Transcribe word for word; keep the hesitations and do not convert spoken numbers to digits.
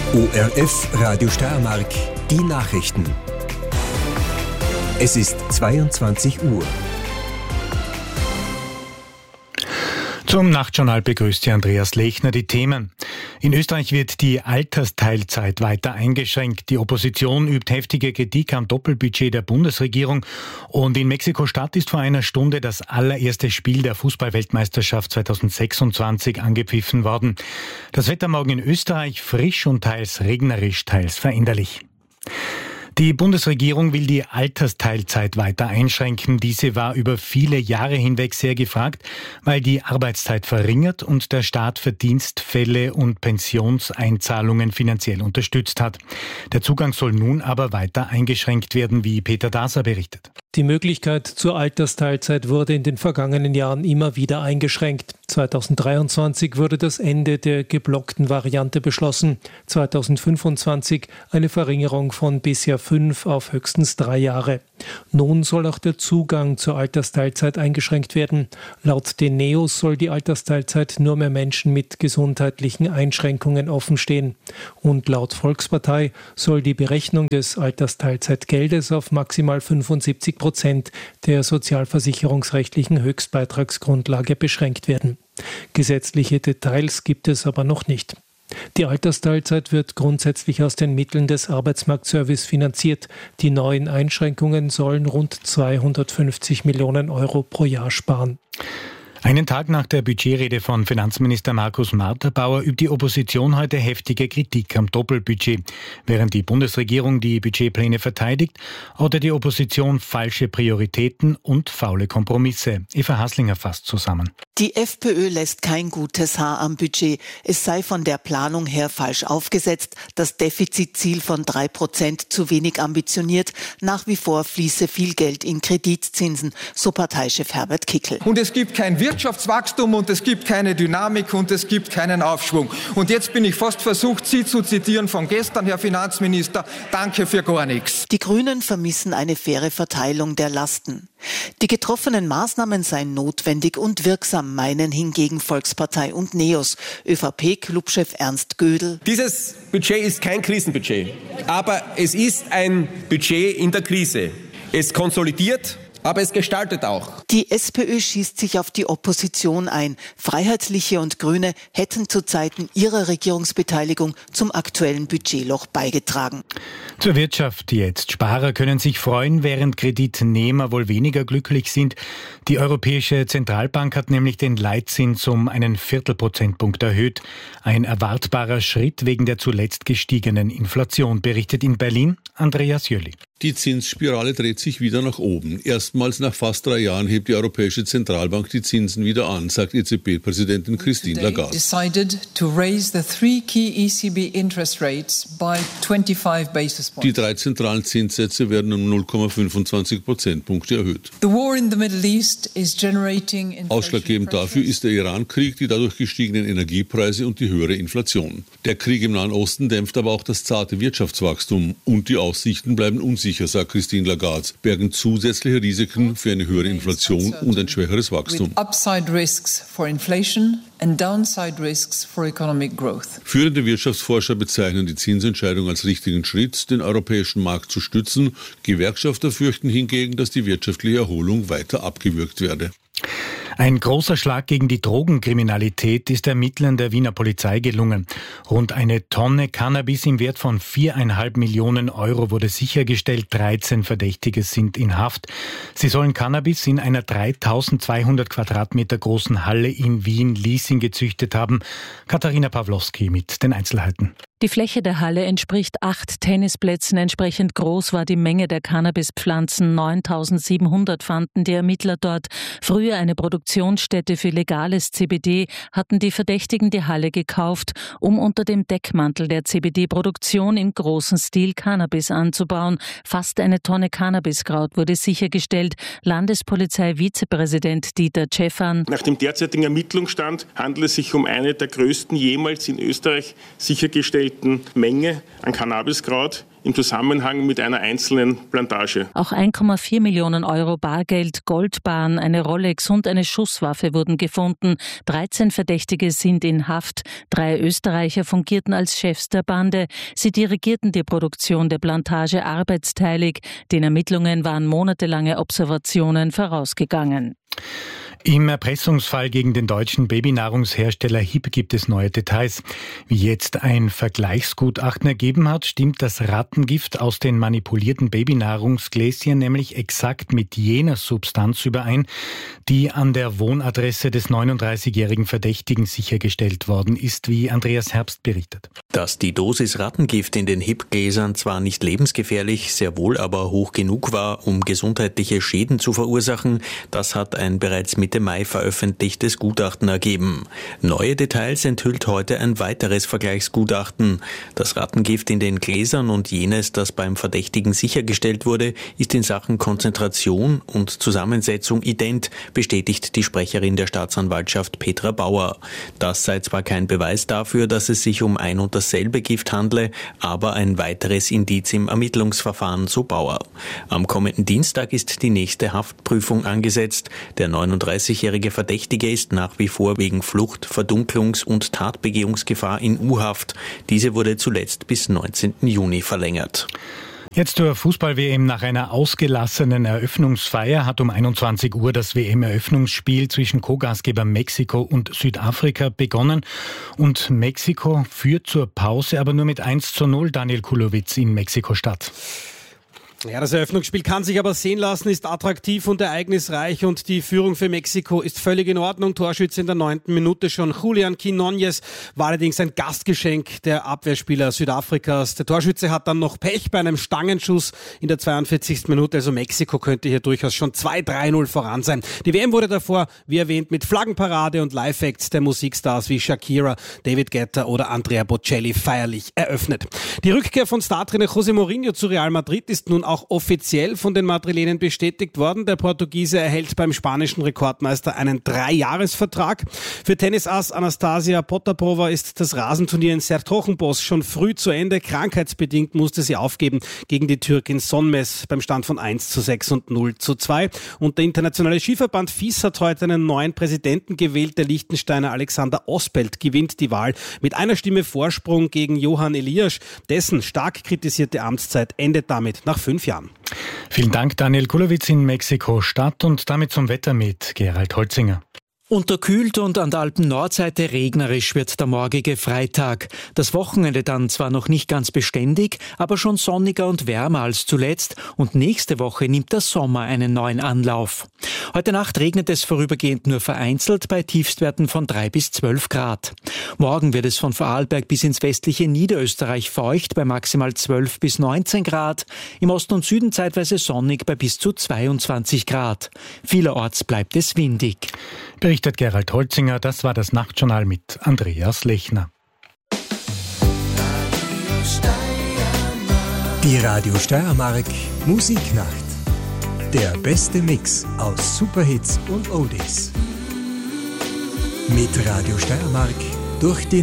O R F Radio Steiermark, die Nachrichten. Es ist zweiundzwanzig Uhr. Zum Nachtjournal begrüßt Sie Andreas Lechner. Die Themen. In Österreich wird die Altersteilzeit weiter eingeschränkt. Die Opposition übt heftige Kritik am Doppelbudget der Bundesregierung. Und in Mexiko-Stadt ist vor einer Stunde das allererste Spiel der Fußball-Weltmeisterschaft zweitausendsechsundzwanzig angepfiffen worden. Das Wetter morgen in Österreich frisch und teils regnerisch, teils veränderlich. Die Bundesregierung will die Altersteilzeit weiter einschränken. Diese war über viele Jahre hinweg sehr gefragt, weil die Arbeitszeit verringert und der Staat Verdienstfälle und Pensionseinzahlungen finanziell unterstützt hat. Der Zugang soll nun aber weiter eingeschränkt werden, wie Peter Daser berichtet. Die Möglichkeit zur Altersteilzeit wurde in den vergangenen Jahren immer wieder eingeschränkt. zweitausenddreiundzwanzig wurde das Ende der geblockten Variante beschlossen. zweitausendfünfundzwanzig eine Verringerung von bisher fünf auf höchstens drei Jahre. Nun soll auch der Zugang zur Altersteilzeit eingeschränkt werden. Laut den Neos soll die Altersteilzeit nur mehr Menschen mit gesundheitlichen Einschränkungen offenstehen. Und laut Volkspartei soll die Berechnung des Altersteilzeitgeldes auf maximal fünfundsiebzig Prozent der sozialversicherungsrechtlichen Höchstbeitragsgrundlage beschränkt werden. Gesetzliche Details gibt es aber noch nicht. Die Altersteilzeit wird grundsätzlich aus den Mitteln des Arbeitsmarktservice finanziert. Die neuen Einschränkungen sollen rund zweihundertfünfzig Millionen Euro pro Jahr sparen. Einen Tag nach der Budgetrede von Finanzminister Markus Marterbauer übt die Opposition heute heftige Kritik am Doppelbudget. Während die Bundesregierung die Budgetpläne verteidigt, oder die Opposition falsche Prioritäten und faule Kompromisse. Eva Haslinger fasst zusammen. Die FPÖ lässt kein gutes Haar am Budget. Es sei von der Planung her falsch aufgesetzt, das Defizitziel von drei Prozent zu wenig ambitioniert. Nach wie vor fließe viel Geld in Kreditzinsen, so Parteichef Herbert Kickl. Und es gibt kein Wirtschaftswachstum und es gibt keine Dynamik und es gibt keinen Aufschwung. Und jetzt bin ich fast versucht, Sie zu zitieren von gestern, Herr Finanzminister, danke für gar nichts. Die Grünen vermissen eine faire Verteilung der Lasten. Die getroffenen Maßnahmen seien notwendig und wirksam, meinen hingegen Volkspartei und Neos. ÖVP-Clubchef Ernst Gödel. Dieses Budget ist kein Krisenbudget, aber es ist ein Budget in der Krise. Es konsolidiert, aber es gestaltet auch. Die SPÖ schießt sich auf die Opposition ein. Freiheitliche und Grüne hätten zu Zeiten ihrer Regierungsbeteiligung zum aktuellen Budgetloch beigetragen. Zur Wirtschaft jetzt. Sparer können sich freuen, während Kreditnehmer wohl weniger glücklich sind. Die Europäische Zentralbank hat nämlich den Leitzins um einen Viertelprozentpunkt erhöht. Ein erwartbarer Schritt wegen der zuletzt gestiegenen Inflation, berichtet in Berlin Andreas Jöli. Die Zinsspirale dreht sich wieder nach oben. Erstmals nach fast drei Jahren hebt die Europäische Zentralbank die Zinsen wieder an, sagt E Z B-Präsidentin Christine Lagarde. Die drei zentralen Zinssätze werden um null Komma fünfundzwanzig Prozentpunkte erhöht. Ausschlaggebend dafür ist der Iran-Krieg, die dadurch gestiegenen Energiepreise und die höhere Inflation. Der Krieg im Nahen Osten dämpft aber auch das zarte Wirtschaftswachstum und die Aussichten bleiben unsicher, sagt Christine Lagarde, bergen zusätzliche Risiken für eine höhere Inflation und ein schwächeres Wachstum. Führende Wirtschaftsforscher bezeichnen die Zinsentscheidung als richtigen Schritt, den europäischen Markt zu stützen. Gewerkschafter fürchten hingegen, dass die wirtschaftliche Erholung weiter abgewürgt werde. Ein großer Schlag gegen die Drogenkriminalität ist Ermittlern der Wiener Polizei gelungen. Rund eine Tonne Cannabis im Wert von viereinhalb Millionen Euro wurde sichergestellt. dreizehn Verdächtige sind in Haft. Sie sollen Cannabis in einer dreitausendzweihundert Quadratmeter großen Halle in Wien-Liesing gezüchtet haben. Katharina Pawlowski mit den Einzelheiten. Die Fläche der Halle entspricht acht Tennisplätzen. Entsprechend groß war die Menge der Cannabispflanzen. neuntausendsiebenhundert fanden die Ermittler dort. Früher eine Produktionsstätte für legales C B D, hatten die Verdächtigen die Halle gekauft, um unter dem Deckmantel der C B D-Produktion im großen Stil Cannabis anzubauen. Fast eine Tonne Cannabiskraut wurde sichergestellt. Landespolizei-Vizepräsident Dieter Tschäffern. Nach dem derzeitigen Ermittlungsstand handelt es sich um eine der größten jemals in Österreich sichergestellten festgestellten Menge an Cannabiskraut im Zusammenhang mit einer einzelnen Plantage. Auch eins Komma vier Millionen Euro Bargeld, Goldbarren, eine Rolex und eine Schusswaffe wurden gefunden. dreizehn Verdächtige sind in Haft. Drei Österreicher fungierten als Chefs der Bande. Sie dirigierten die Produktion der Plantage arbeitsteilig. Den Ermittlungen waren monatelange Observationen vorausgegangen. Im Erpressungsfall gegen den deutschen Babynahrungshersteller H I P gibt es neue Details. Wie jetzt ein Vergleichsgutachten ergeben hat, stimmt das Rattengift aus den manipulierten Babynahrungsgläschen nämlich exakt mit jener Substanz überein, die an der Wohnadresse des neununddreißigjährigen Verdächtigen sichergestellt worden ist, wie Andreas Herbst berichtet. Dass die Dosis Rattengift in den H I P-Gläsern zwar nicht lebensgefährlich, sehr wohl aber hoch genug war, um gesundheitliche Schäden zu verursachen, das hat ein bereits Mitte Mai veröffentlichtes Gutachten ergeben. Neue Details enthüllt heute ein weiteres Vergleichsgutachten. Das Rattengift in den Gläsern und jenes, das beim Verdächtigen sichergestellt wurde, ist in Sachen Konzentration und Zusammensetzung ident, bestätigt die Sprecherin der Staatsanwaltschaft Petra Bauer. Das sei zwar kein Beweis dafür, dass es sich um ein und dasselbe Gift handle, aber ein weiteres Indiz im Ermittlungsverfahren, so Bauer. Am kommenden Dienstag ist die nächste Haftprüfung angesetzt. Der neununddreißigjährige Verdächtige ist nach wie vor wegen Flucht, Verdunklungs- und Tatbegehungsgefahr in U-Haft. Diese wurde zuletzt bis neunzehnten Juni verlängert. Jetzt zur Fußball-W M. Nach einer ausgelassenen Eröffnungsfeier hat um einundzwanzig Uhr das W M-Eröffnungsspiel zwischen Co-Gastgeber Mexiko und Südafrika begonnen. Und Mexiko führt zur Pause aber nur mit eins zu null, Daniel Kulowitz in Mexiko-Stadt. Ja, das Eröffnungsspiel kann sich aber sehen lassen, ist attraktiv und ereignisreich und die Führung für Mexiko ist völlig in Ordnung. Torschütze in der neunten Minute schon. Julian Quinones war allerdings ein Gastgeschenk der Abwehrspieler Südafrikas. Der Torschütze hat dann noch Pech bei einem Stangenschuss in der zweiundvierzigsten Minute. Also Mexiko könnte hier durchaus schon zwei drei null voran sein. Die W M wurde davor, wie erwähnt, mit Flaggenparade und Live-Acts der Musikstars wie Shakira, David Guetta oder Andrea Bocelli feierlich eröffnet. Die Rückkehr von Startrainer José Mourinho zu Real Madrid ist nun auch offiziell von den Madrilenen bestätigt worden. Der Portugiese erhält beim spanischen Rekordmeister einen Dreijahresvertrag. Für Tennisass Anastasia Potapova ist das Rasenturnier in Sertogenbosch schon früh zu Ende. Krankheitsbedingt musste sie aufgeben gegen die Türkin Sonmez beim Stand von eins zu sechs und null zu zwei. Und der internationale Skiverband F I S hat heute einen neuen Präsidenten gewählt. Der Liechtensteiner Alexander Ospelt gewinnt die Wahl mit einer Stimme Vorsprung gegen Johann Elias. Dessen stark kritisierte Amtszeit endet damit nach fünf Jahren. Vielen Dank, Daniel Kulowitz in Mexiko-Stadt, und damit zum Wetter mit Gerald Holzinger. Unterkühlt und an der Alpen-Nordseite regnerisch wird der morgige Freitag. Das Wochenende dann zwar noch nicht ganz beständig, aber schon sonniger und wärmer als zuletzt, und nächste Woche nimmt der Sommer einen neuen Anlauf. Heute Nacht regnet es vorübergehend nur vereinzelt bei Tiefstwerten von drei bis zwölf Grad. Morgen wird es von Vorarlberg bis ins westliche Niederösterreich feucht bei maximal zwölf bis neunzehn Grad, im Osten und Süden zeitweise sonnig bei bis zu zweiundzwanzig Grad. Vielerorts bleibt es windig. Berichtet Gerald Holzinger, das war das Nachtjournal mit Andreas Lechner. Die Radio Steiermark Musiknacht. Der beste Mix aus Superhits und Oldies. Mit Radio Steiermark durch den